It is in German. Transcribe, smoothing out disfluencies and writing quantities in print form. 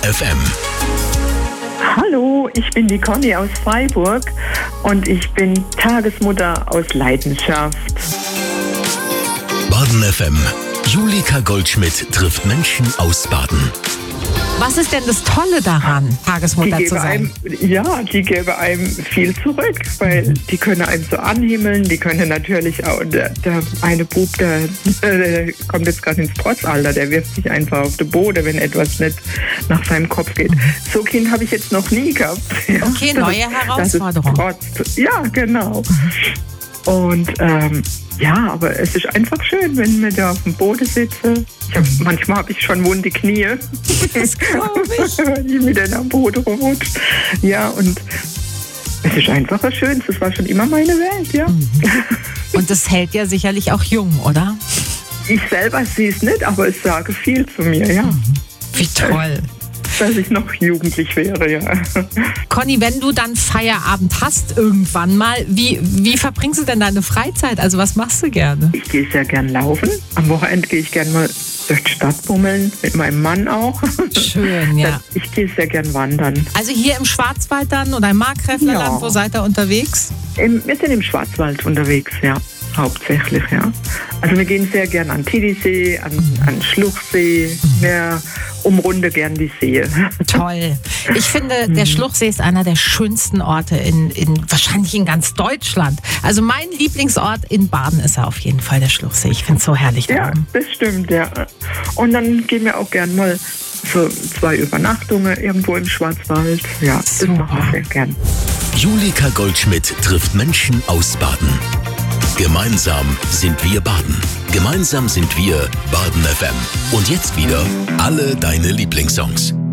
FM. Hallo, ich bin die Conny aus Freiburg und ich bin Tagesmutter aus Leidenschaft. Baden FM. Julika Goldschmidt trifft Menschen aus Baden. Was ist denn das Tolle daran, Tagesmutter zu sein? Die geben einem viel zurück, weil die können einem so anhimmeln, die können natürlich auch, der eine Bub, der kommt jetzt gerade ins Trotzalter, der wirft sich einfach auf den Boden, wenn etwas nicht nach seinem Kopf geht. So ein Kind habe ich jetzt noch nie gehabt. Okay, neue Herausforderung. Ja, genau. Und aber es ist einfach schön, wenn wir da auf dem Boden sitzen. Manchmal habe ich schon wunde Knie. Das glaube ich. Wenn ich mit am Boden rumrutsche. Ja, und es ist einfach was Schönes. Das war schon immer meine Welt, ja. Und das hält ja sicherlich auch jung, oder? Ich selber sehe es nicht, aber es sage viel zu mir, ja. Wie toll. Dass ich noch jugendlich wäre, ja. Conny, wenn du dann Feierabend hast irgendwann mal, wie verbringst du denn deine Freizeit? Also was machst du gerne? Ich gehe sehr gern laufen. Am Wochenende gehe ich gerne mal durch die Stadt bummeln, mit meinem Mann auch. Schön, ja. Ich gehe sehr gern wandern. Also hier im Schwarzwald dann oder im Markgräflerland, wo seid ihr unterwegs? Wir sind im Schwarzwald unterwegs, ja. Hauptsächlich, ja. Also wir gehen sehr gern an Titisee, an Schluchsee. Wir umrunden gern die See. Toll. Ich finde, der Schluchsee ist einer der schönsten Orte wahrscheinlich in ganz Deutschland. Also mein Lieblingsort in Baden ist auf jeden Fall der Schluchsee. Ich finde es so herrlich da. Ja, das stimmt, ja. Und dann gehen wir auch gern mal so 2 Übernachtungen irgendwo im Schwarzwald. Ja, das machen wir sehr gern. Julika Goldschmidt trifft Menschen aus Baden. Gemeinsam sind wir Baden. Gemeinsam sind wir Baden FM. Und jetzt wieder alle deine Lieblingssongs.